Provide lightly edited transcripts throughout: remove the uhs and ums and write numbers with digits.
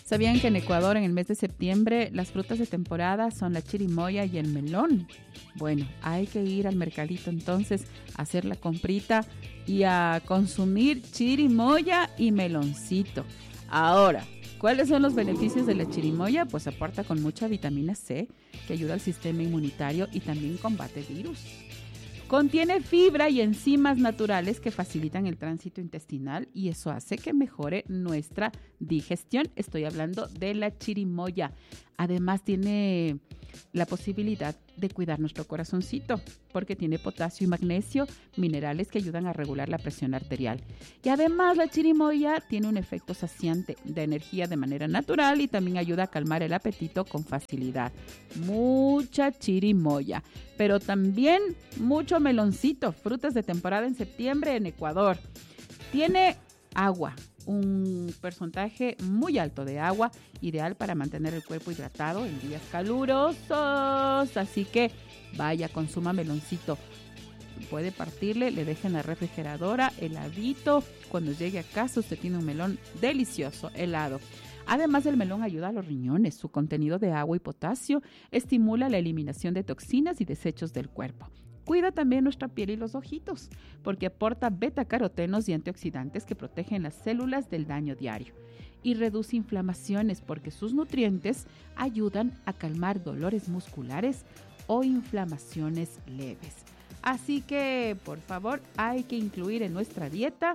¿Sabían que en Ecuador en el mes de septiembre las frutas de temporada son la chirimoya y el melón? Bueno, hay que ir al mercadito entonces a hacer la comprita y a consumir chirimoya y meloncito. Ahora, ¿cuáles son los beneficios de la chirimoya? Pues aporta con mucha vitamina C, que ayuda al sistema inmunitario y también combate virus. Contiene fibra y enzimas naturales que facilitan el tránsito intestinal y eso hace que mejore nuestra digestión. Estoy hablando de la chirimoya. Además tiene la posibilidad de cuidar nuestro corazoncito porque tiene potasio y magnesio, minerales que ayudan a regular la presión arterial. Y además la chirimoya tiene un efecto saciante de energía de manera natural y también ayuda a calmar el apetito con facilidad. Mucha chirimoya, pero también mucho meloncito, frutas de temporada en septiembre en Ecuador. Tiene agua, un porcentaje muy alto de agua, ideal para mantener el cuerpo hidratado en días calurosos. Así que vaya, consuma meloncito. Puede partirle, le deja en la refrigeradora, heladito. Cuando llegue a casa usted tiene un melón delicioso, helado. Además, el melón ayuda a los riñones. Su contenido de agua y potasio estimula la eliminación de toxinas y desechos del cuerpo. Cuida también nuestra piel y los ojitos, porque aporta betacarotenos y antioxidantes que protegen las células del daño diario. Y reduce inflamaciones, porque sus nutrientes ayudan a calmar dolores musculares o inflamaciones leves. Así que, por favor, hay que incluir en nuestra dieta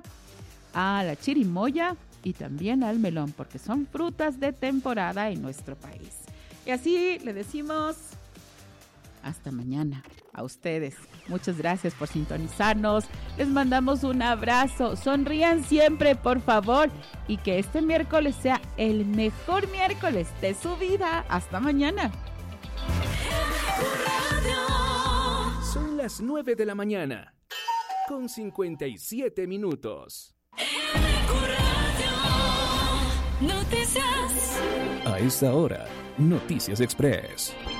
a la chirimoya y también al melón, porque son frutas de temporada en nuestro país. Y así le decimos hasta mañana a ustedes. Muchas gracias por sintonizarnos. Les mandamos un abrazo. Sonrían siempre, por favor, y que este miércoles sea el mejor miércoles de su vida. Hasta mañana. Son las 9 de la mañana, con 57 minutos. Noticias. A esta hora, Noticias Express.